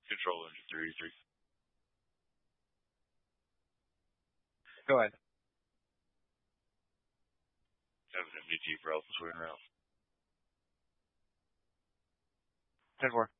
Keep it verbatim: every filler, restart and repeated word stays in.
Control engine three eighty-three. Go ahead. Seven M D T for Alpha Square and Ralph. ten four.